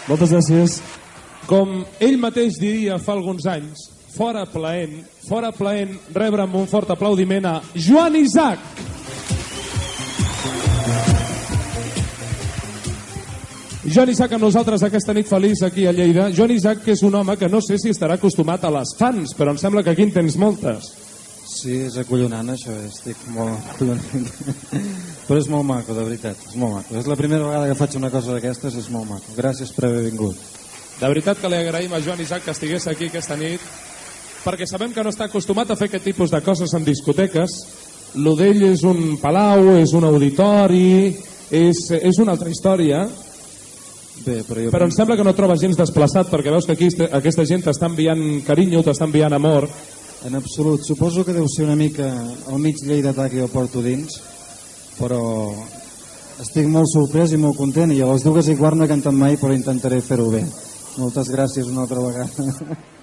Moltes gràcies. Com ell mateix diria fa alguns anys, fora plaent rebre amb un fort aplaudiment a Joan Isaac. Joan Isaac amb nosaltres aquesta nit feliç aquí a Lleida. Joan Isaac, que és un home que no sé si estarà acostumat a les fans, però em sembla que aquí en tens moltes. Sí, és acollonant això, estic molt acollonant. Però és molt maco, de veritat, és molt maco. És la primera vegada que faig una cosa d'aquestes, és molt maco. Gràcies per haver vingut. De veritat que li agraïm a Joan Isaac que estigués aquí aquesta nit, perquè sabem que no està acostumat a fer aquest tipus de coses en discoteques. Lo d'ell és un palau, és un auditori, és una altra història. Bé, però em sembla que no trobes gens desplaçat, perquè veus que aquí aquesta gent t'està enviant carinyo, t'està enviant amor. En absolut, suposo que deu ser una mica al mig lleidatà que jo porto dins, però estic molt sorprès i molt content, i a les 2:15 no he cantat mai, però intentaré fer-ho bé. Moltes gràcies una altra vegada.